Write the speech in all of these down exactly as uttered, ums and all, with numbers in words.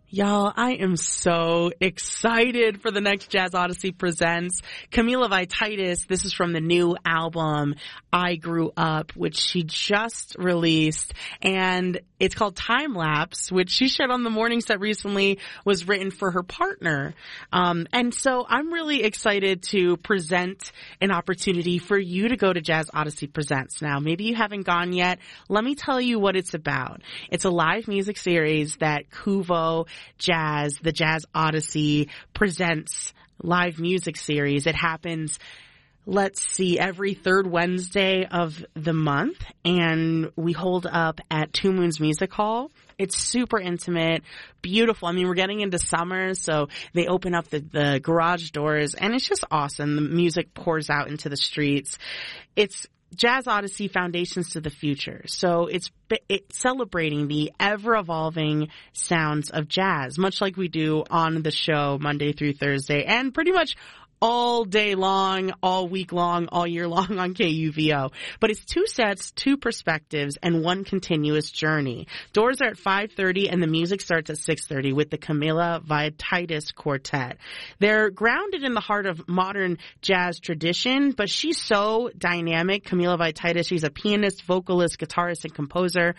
Y'all, I am so excited for the next Jazz Odyssey Presents. Camila Vititis, this is from the new album, I Grew Up, which she just released. And it's called Time Lapse, which she shared on the morning set recently was written for her partner. Um, and so I'm really excited to present an opportunity for you to go to Jazz Odyssey Presents. Now, maybe you haven't gone yet. Let me tell you what it's about. It's a live music series that Kuvo Jazz, the Jazz Odyssey presents live music series. It happens, let's see, every third Wednesday of the month, and we hold up at Two Moons Music Hall. It's super intimate, beautiful. I mean, we're getting into summer, so they open up the, the garage doors, and it's just awesome. The music pours out into the streets. It's Jazz Odyssey Foundations to the Future. So it's, it's celebrating the ever-evolving sounds of jazz, much like we do on the show Monday through Thursday, and pretty much all day long, all week long, all year long on K U V O. But it's two sets, two perspectives, and one continuous journey. Doors are at five thirty, and the music starts at six thirty with the Camila Vititis Quartet. They're grounded in the heart of modern jazz tradition, but she's so dynamic, Camila Vititis. She's a pianist, vocalist, guitarist, and composer,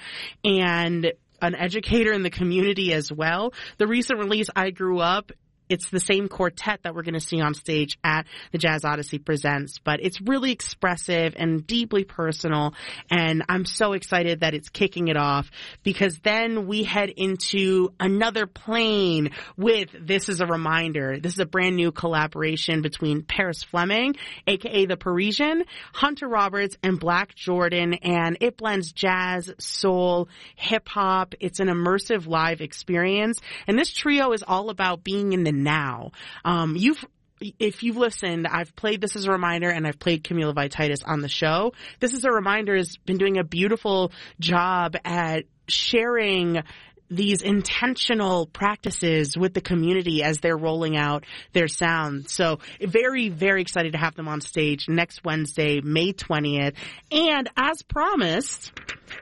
and an educator in the community as well. The recent release, I Grew Up, it's the same quartet that we're going to see on stage at the Jazz Odyssey Presents, but it's really expressive and deeply personal, and I'm so excited that it's kicking it off because then we head into another plane with This Is a Reminder. This is a brand new collaboration between Paris Fleming, aka The Parisian, Hunter Roberts, and Black Jordan, and it blends jazz, soul, hip-hop. It's an immersive live experience, and this trio is all about being in the now. Um, you've, if you've listened, I've played This Is a Reminder and I've played Camila Vititis on the show. This Is a Reminder has been doing a beautiful job at sharing these intentional practices with the community as they're rolling out their sound. So very, very excited to have them on stage next Wednesday, May twentieth. And as promised,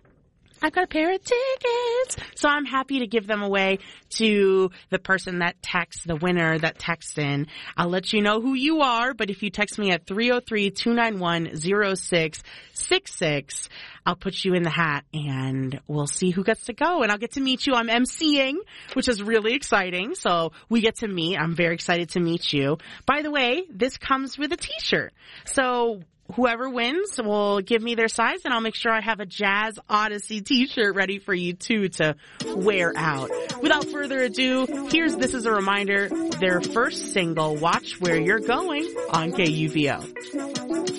I've got a pair of tickets. So I'm happy to give them away to the person that texts, the winner that texts in. I'll let you know who you are, but if you text me at three oh three, two nine one, oh six six six, I'll put you in the hat and we'll see who gets to go. And I'll get to meet you. I'm emceeing, which is really exciting. So we get to meet. I'm very excited to meet you. By the way, this comes with a t-shirt. So whoever wins will give me their size, and I'll make sure I have a Jazz Odyssey t-shirt ready for you, too, to wear out. Without further ado, here's This Is a Reminder, their first single, Watch Where You're Going, on K U V O.